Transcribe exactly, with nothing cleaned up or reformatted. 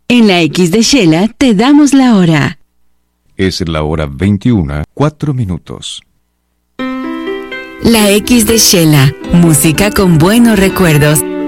En la X de Shela te damos la hora. Es la hora veintiuna, cuatro minutos. La X de Shela, música con buenos recuerdos.